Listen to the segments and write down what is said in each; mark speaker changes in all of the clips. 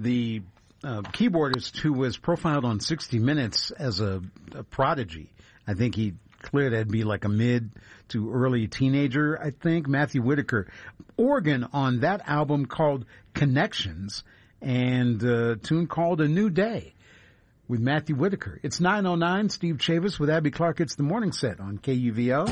Speaker 1: the keyboardist who was profiled on 60 Minutes as a prodigy. I think he cleared that'd be like a mid to early teenager, I think. Matthew Whitaker. Organ on that album called Connections, and a tune called A New Day with Matthew Whitaker. It's 9:09. Steve Chavis with Abby Clark. It's the morning set on KUVO.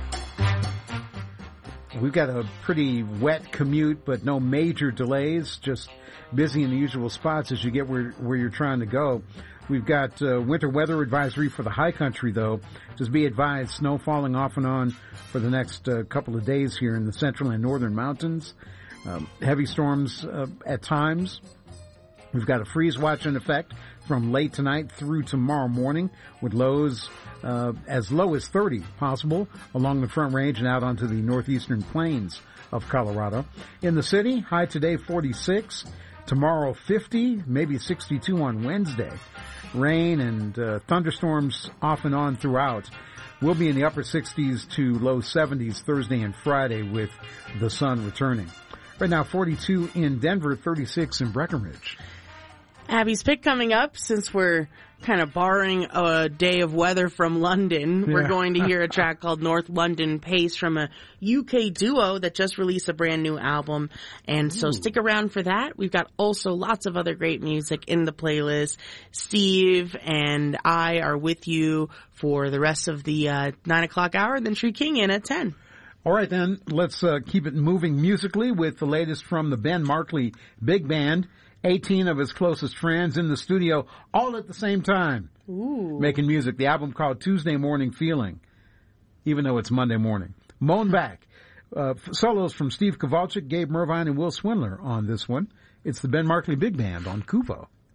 Speaker 1: We've got a pretty wet commute, but no major delays. Just busy in the usual spots as you get where you're trying to go. We've got winter weather advisory for the high country, though. Just be advised, snow falling off and on for the next couple of days here in the central and northern mountains. Heavy storms at times. We've got a freeze watch in effect from late tonight through tomorrow morning, with lows as low as 30 possible along the Front Range and out onto the northeastern plains of Colorado. In the city, high today 46, tomorrow 50, maybe 62 on Wednesday. Rain and thunderstorms off and on throughout. We'll be in the upper 60s to low 70s Thursday and Friday with the sun returning. Right now 42 in Denver, 36 in Breckenridge.
Speaker 2: Abby's pick coming up, since we're kind of borrowing a day of weather from London. Yeah. We're going to hear a track called North London Pace from a UK duo that just released a brand new album. And so stick around for that. We've got also lots of other great music in the playlist. Steve and I are with you for the rest of the 9 o'clock hour, then Shree King in at 10.
Speaker 1: All right, then, let's keep it moving musically with the latest from the Ben Markley Big Band. 18 of his closest friends in the studio all at the same time.
Speaker 2: Ooh.
Speaker 1: Making music. The album called Tuesday Morning Feeling, even though it's Monday morning. Moan Back. Solos from Steve Kowalczyk, Gabe Mervine, and Will Swindler on this one. It's the Ben Markley Big Band on KUVO.